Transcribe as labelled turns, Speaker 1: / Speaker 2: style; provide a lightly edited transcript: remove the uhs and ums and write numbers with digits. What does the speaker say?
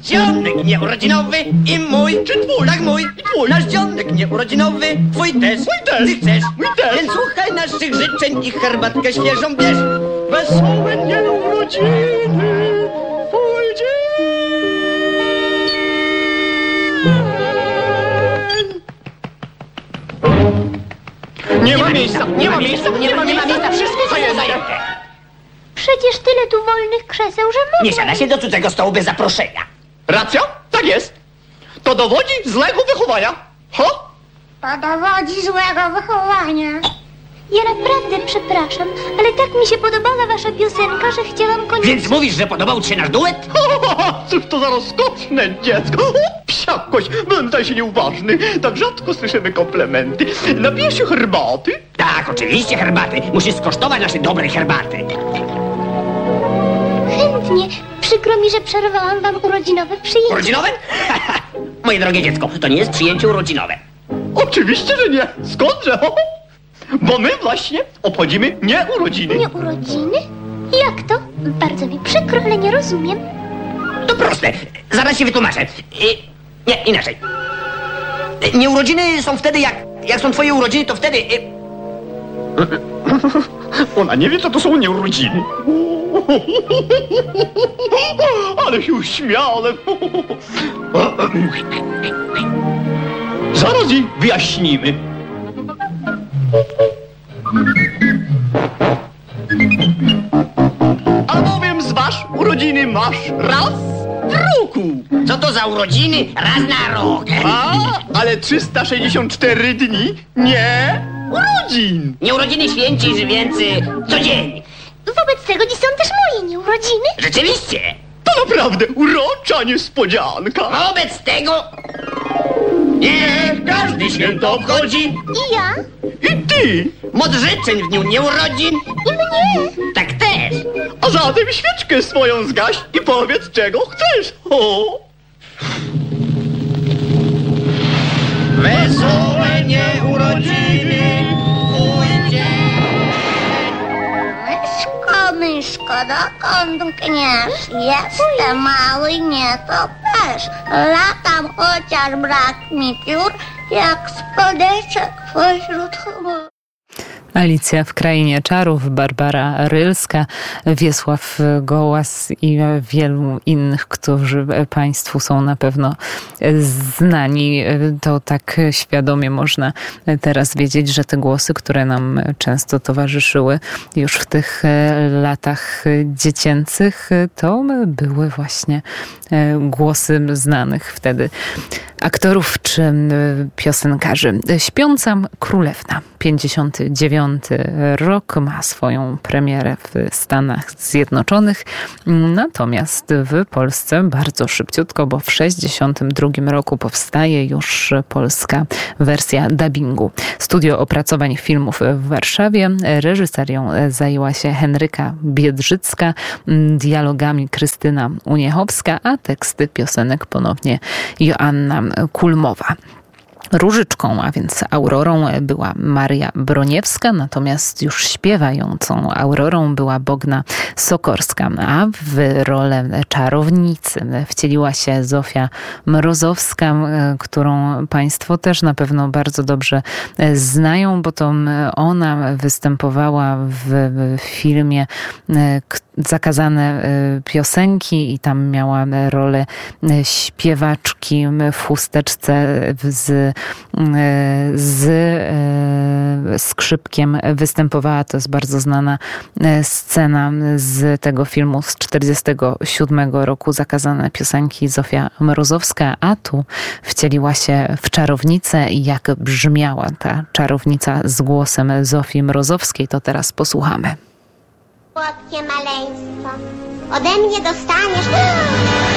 Speaker 1: dzionek nieurodzinowy i mój, czy twój? Tak, mój. Twój. Nasz dzionek nieurodzinowy, twój też. Mój też. Ty chcesz. Mój też. Więc słuchaj naszych życzeń i herbatkę świeżą bierz. Wesołe nieurodziny, twój dzień. Nie ma miejsca, wszystko jest zajęte.
Speaker 2: Przecież tyle tu wolnych krzeseł, że mogę.
Speaker 1: Nie siada się do cudzego stołu bez zaproszenia.
Speaker 3: Racja? Tak jest. To dowodzi złego wychowania. Ho?
Speaker 2: To dowodzi złego wychowania. Ja naprawdę przepraszam, ale tak mi się podobała wasza piosenka, że chciałam koniecznie...
Speaker 1: Więc mówisz, że podobał ci się nasz duet?
Speaker 3: Cóż to za rozkoszne dziecko. O, psiakość, będę się nieuważny. Tak rzadko słyszymy komplementy. Napijesz się herbaty?
Speaker 1: Tak, oczywiście herbaty. Musisz skosztować naszej dobrej herbaty.
Speaker 2: Chętnie. Przykro mi, że przerwałam wam urodzinowe przyjęcie.
Speaker 1: Urodzinowe? Moje drogie dziecko, to nie jest przyjęcie urodzinowe.
Speaker 3: Oczywiście, że nie. Skądże? Bo my właśnie obchodzimy nie urodziny.
Speaker 2: Nie urodziny? Jak to? Bardzo mi przykro, ale nie rozumiem.
Speaker 1: To proste. Zaraz się wytłumaczę. Nie, inaczej. Nie urodziny są wtedy, jak są twoje urodziny, to wtedy...
Speaker 3: Ona nie wie, co to są nieurodziny. Ale się uśmiałem. Zaraz jej wyjaśnimy. Albowiem zważ urodziny masz raz w roku.
Speaker 1: Co to za urodziny? Raz na rok.
Speaker 3: Ale 364 dni nie urodzin.
Speaker 1: Nie urodziny święcisz więc co dzień.
Speaker 2: Wobec tego dziś są też moje nieurodziny.
Speaker 1: Rzeczywiście.
Speaker 3: To naprawdę urocza niespodzianka.
Speaker 1: Wobec tego... Niech każdy święto obchodzi.
Speaker 2: I ja?
Speaker 3: I ty.
Speaker 1: Moc życzeń w dniu nieurodzin.
Speaker 2: I mnie.
Speaker 1: Tak też.
Speaker 3: A zatem świeczkę swoją zgaś i powiedz, czego chcesz. O!
Speaker 1: Wesołe nieurodziny, twój dzień.
Speaker 2: Myszko, dokąd mkniesz? Jestem mały, nie topesz. Latam, chociaż brak mi piór, jak spadeczek pośród chmur.
Speaker 4: Alicja w Krainie Czarów, Barbara Rylska, Wiesław Gołas i wielu innych, którzy Państwu są na pewno znani. To tak świadomie można teraz wiedzieć, że te głosy, które nam często towarzyszyły już w tych latach dziecięcych, to były właśnie głosy znanych wtedy aktorów czy piosenkarzy. Śpiąca Królewna, 59 rok, ma swoją premierę w Stanach Zjednoczonych, natomiast w Polsce bardzo szybciutko, bo w 62 roku powstaje już polska wersja dubbingu. Studio Opracowań Filmów w Warszawie. Reżyserią zajęła się Henryka Biedrzycka, dialogami Krystyna Uniechowska, a teksty piosenek ponownie Joanna Kulmowa. Różyczką, a więc Aurorą, była Maria Broniewska, natomiast już śpiewającą Aurorą była Bogna Sokorska, a w rolę czarownicy wcieliła się Zofia Mrozowska, którą Państwo też na pewno bardzo dobrze znają, bo to ona występowała w filmie Zakazane piosenki i tam miała rolę śpiewaczki w chusteczce z skrzypkiem występowała. To jest bardzo znana scena z tego filmu z 1947 roku, Zakazane piosenki, Zofia Mrozowska, a tu wcieliła się w czarownicę i jak brzmiała ta czarownica z głosem Zofii Mrozowskiej, to teraz posłuchamy.
Speaker 2: Słodkie maleństwo, ode mnie dostaniesz